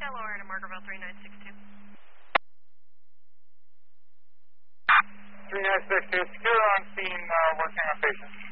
Skylo to Margaretville 3962. 3962, secure on scene, working on patient.